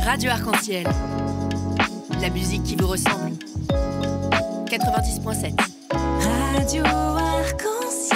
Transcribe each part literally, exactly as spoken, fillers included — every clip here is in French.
Radio Arc-en-Ciel. La musique qui vous ressemble. quatre-vingt-dix point sept. Radio Arc-en-Ciel.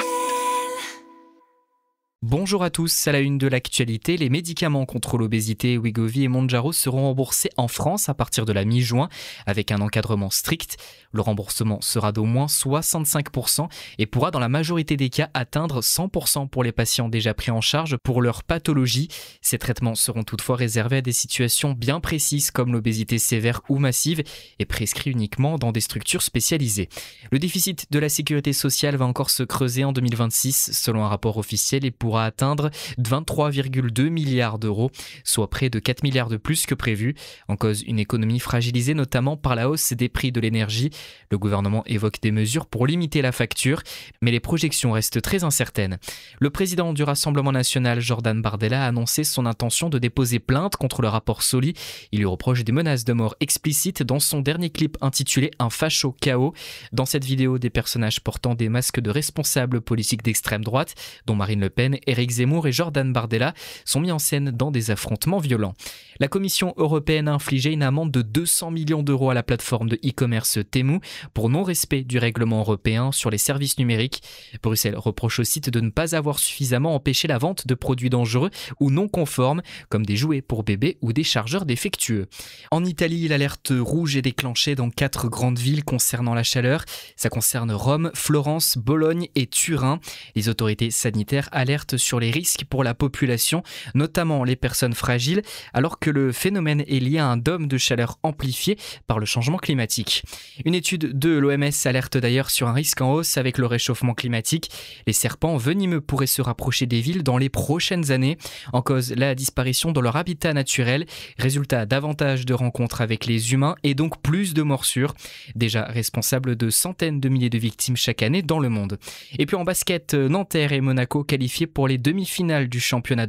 Bonjour à tous, à la une de l'actualité, les médicaments contre l'obésité Wegovy et Mounjaro seront remboursés en France à partir de la mi-juin avec un encadrement strict. Le remboursement sera d'au moins soixante-cinq pour cent et pourra dans la majorité des cas atteindre cent pour cent pour les patients déjà pris en charge pour leur pathologie. Ces traitements seront toutefois réservés à des situations bien précises comme l'obésité sévère ou massive et prescrits uniquement dans des structures spécialisées. Le déficit de la sécurité sociale va encore se creuser en deux mille vingt-six selon un rapport officiel et pourra atteindre vingt-trois virgule deux milliards d'euros, soit près de quatre milliards de plus que prévu. En cause, une économie fragilisée notamment par la hausse des prix de l'énergie. Le gouvernement évoque des mesures pour limiter la facture, mais les projections restent très incertaines. Le président du Rassemblement national, Jordan Bardella, a annoncé son intention de déposer plainte contre le rapport Soli. Il lui reproche des menaces de mort explicites dans son dernier clip intitulé « Un facho K O ». Dans cette vidéo, des personnages portant des masques de responsables politiques d'extrême droite, dont Marine Le Pen, Éric Zemmour et Jordan Bardella, sont mis en scène dans des affrontements violents. La Commission européenne a infligé une amende de deux cents millions d'euros à la plateforme de e-commerce Temu pour non-respect du règlement européen sur les services numériques. Bruxelles reproche au site de ne pas avoir suffisamment empêché la vente de produits dangereux ou non conformes, comme des jouets pour bébés ou des chargeurs défectueux. En Italie, l'alerte rouge est déclenchée dans quatre grandes villes concernant la chaleur. Ça concerne Rome, Florence, Bologne et Turin. Les autorités sanitaires alertent sur les risques pour la population, notamment les personnes fragiles, alors que le phénomène est lié à un dôme de chaleur amplifié par le changement climatique. Une étude de l'O M S alerte d'ailleurs sur un risque en hausse avec le réchauffement climatique. Les serpents venimeux pourraient se rapprocher des villes dans les prochaines années. En cause, la disparition de leur habitat naturel, résultat davantage de rencontres avec les humains et donc plus de morsures, déjà responsable de centaines de milliers de victimes chaque année dans le monde. Et puis en basket, Nanterre et Monaco qualifiés pour les demi-finales du championnat